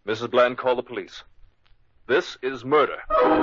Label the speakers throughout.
Speaker 1: Mrs. Bland, call the police. This is murder.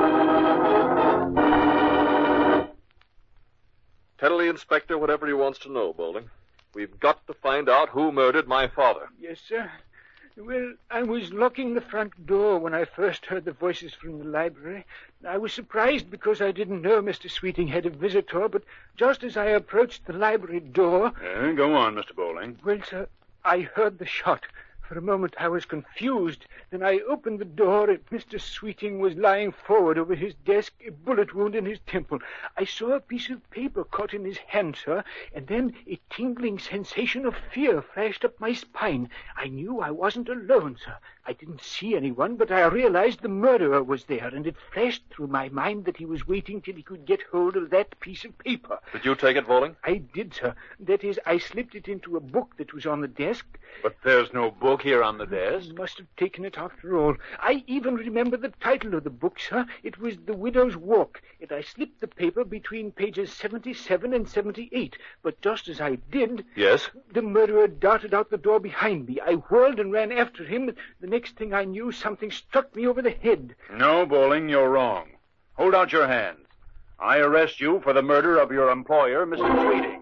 Speaker 1: Tell the inspector whatever he wants to know, Bowling. We've got to find out who murdered my father.
Speaker 2: Yes, sir. Well, I was locking the front door when I first heard the voices from the library. I was surprised because I didn't know Mr. Sweeting had a visitor, but just as I approached the library door...
Speaker 3: Go on, Mr. Bowling.
Speaker 2: Well, sir, I heard the shot. For a moment I was confused. Then I opened the door and Mr. Sweeting was lying forward over his desk, a bullet wound in his temple. I saw a piece of paper caught in his hand, sir, and then a tingling sensation of fear flashed up my spine. I knew I wasn't alone, sir. I didn't see anyone, but I realized the murderer was there, and it flashed through my mind that he was waiting till he could get hold of that piece of paper.
Speaker 1: Did you take it, Bowling?
Speaker 2: I did, sir. That is, I slipped it into a book that was on the desk.
Speaker 3: But there's no book here on the desk.
Speaker 2: I must have taken it after all. I even remember the title of the book, sir. It was The Widow's Walk, and I slipped the paper between pages 77 and 78. But just as I did...
Speaker 1: Yes?
Speaker 2: The murderer darted out the door behind me. I whirled and ran after him. The next thing I knew, something struck me over the head.
Speaker 3: No, Bowling, you're wrong. Hold out your hands. I arrest you for the murder of your employer, Mr. Sweeting.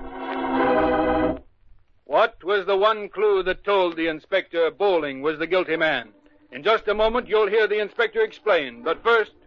Speaker 4: What was the one clue that told the inspector Bowling was the guilty man? In just a moment, you'll hear the inspector explain. But first,